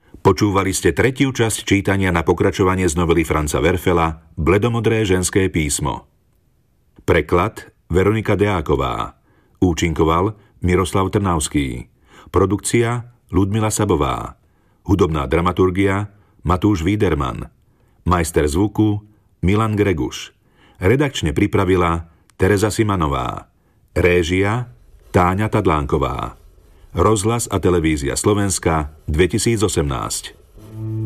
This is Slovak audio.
Počúvali ste tretiu časť čítania na pokračovanie z novely Franza Werfela Bledomodré ženské písmo. Preklad Veronika Deáková. Účinkoval Miroslav Trnavský. Produkcia Ľudmila Sabová. Hudobná dramaturgia Matúš Víderman. Majster zvuku Milan Greguš. Redakčne pripravila Tereza Simanová. Réžia Táňa Tadlánková. Rozhlas a televízia Slovenska 2018.